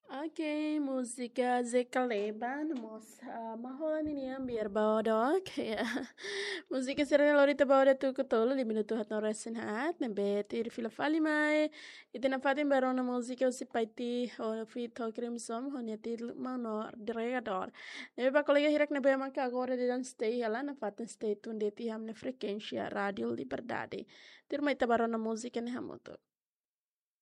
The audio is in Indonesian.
Oke, música Zekaleba, maholan ini yang biar bawa dok ya. Música serena lorita bawa tu kutolo di minuto hat no resin hat, nembe tir fila fali mai. Iti na fatin barona música usi paiti o fi to krimsom ho ne tir mano dregador. Nebe pa kolega hirak nebe maka agora de dan stay hala na fatin stay tunde ti hamne frekuensia radio liberdade. Tir mai tabarona música ne hamuto.